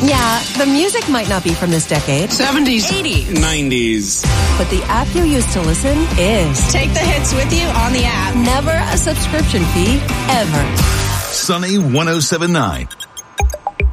Yeah, the music might not be from this decade. 70s, 80s, 90s. But the app you use to listen is. Take the hits with you on the app. Never a subscription fee, ever. Sunny 107.9.